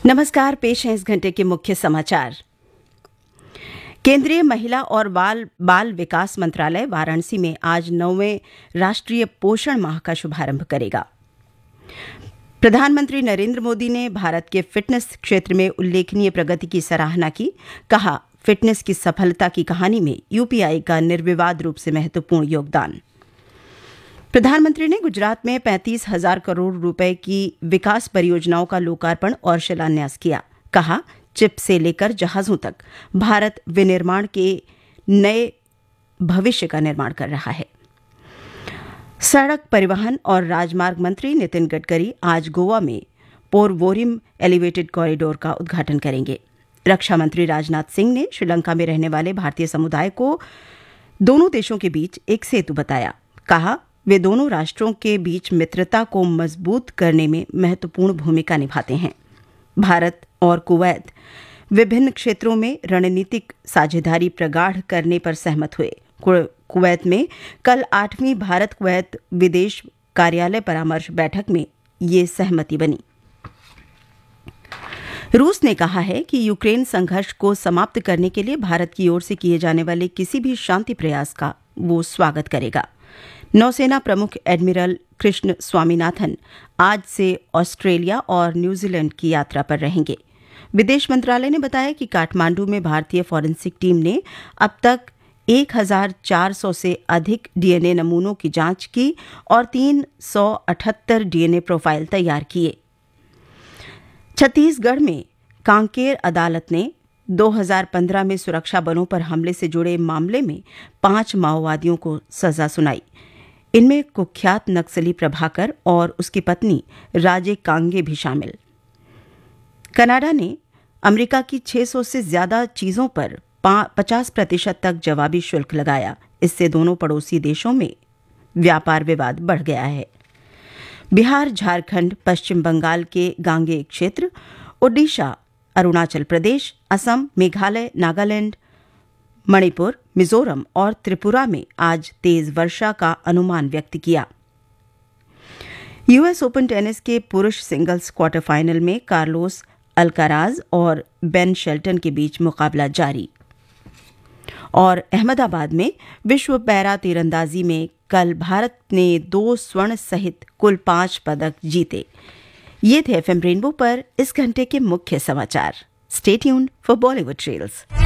नमस्कार, पेश है इस घंटे के मुख्य समाचार। केंद्रीय महिला और बाल विकास मंत्रालय वाराणसी में आज 9वें राष्ट्रीय पोषण माह का शुभारंभ करेगा। प्रधानमंत्री नरेंद्र मोदी ने भारत के फिटनेस क्षेत्र में उल्लेखनीय प्रगति की सराहना की। कहा, फिटनेस की सफलता की कहानी में यूपीआई का निर्विवाद रूप से महत्वपूर्ण योगदान। प्रधानमंत्री ने गुजरात में 35,000 करोड़ रुपए की विकास परियोजनाओं का लोकार्पण और शिलान्यास किया। कहा, चिप से लेकर जहाजों तक भारत विनिर्माण के नए भविष्य का निर्माण कर रहा है। सड़क परिवहन और राजमार्ग मंत्री नितिन गडकरी आज गोवा में पोरवोरिम एलिवेटेड कॉरिडोर का उद्घाटन करेंगे। रक्षा मंत्री राजनाथ सिंह ने श्रीलंका में रहने वाले भारतीय समुदाय को दोनों देशों के बीच एक सेतु बताया। कहा, वे दोनों राष्ट्रों के बीच मित्रता को मजबूत करने में महत्वपूर्ण भूमिका निभाते हैं। भारत और कुवैत विभिन्न क्षेत्रों में रणनीतिक साझेदारी प्रगाढ़ करने पर सहमत हुए। कुवैत में कल 8वीं भारत कुवैत विदेश कार्यालय परामर्श बैठक में ये सहमति बनी। रूस ने कहा है कि यूक्रेन संघर्ष को समाप्त करने के लिए भारत की ओर से किए जाने वाले किसी भी शांति प्रयास का वो स्वागत करेगा। नौसेना प्रमुख एडमिरल कृष्ण स्वामीनाथन आज से ऑस्ट्रेलिया और न्यूजीलैंड की यात्रा पर रहेंगे। विदेश मंत्रालय ने बताया कि काठमांडू में भारतीय फॉरेंसिक टीम ने अब तक 1,400 से अधिक डीएनए नमूनों की जांच की और 378 डीएनए प्रोफाइल तैयार किए। छत्तीसगढ़ में कांकेर अदालत ने 2015 में सुरक्षा बलों पर हमले से जुड़े मामले में 5 माओवादियों को सजा सुनाई। इनमें कुख्यात नक्सली प्रभाकर और उसकी पत्नी राजे कांगे भी शामिल। कनाडा ने अमेरिका की 600 से ज्यादा चीजों पर 50% तक जवाबी शुल्क लगाया। इससे दोनों पड़ोसी देशों में व्यापार विवाद बढ़ गया है। बिहार, झारखंड, पश्चिम बंगाल के गांगेय क्षेत्र, ओडिशा, अरुणाचल प्रदेश, असम, मेघालय, नागालैंड, मणिपुर, मिजोरम और त्रिपुरा में आज तेज वर्षा का अनुमान व्यक्त किया। यूएस ओपन टेनिस के पुरुष सिंगल्स क्वार्टर फाइनल में कार्लोस अल्काराज और बेन शेल्टन के बीच मुकाबला जारी। और अहमदाबाद में विश्व पैरा तीरंदाजी में कल भारत ने 2 स्वर्ण सहित कुल 5 पदक जीते। ये थे एफएम रेनबो पर इस घंटे के मुख्य समाचार। Stay tuned for Bollywood trails.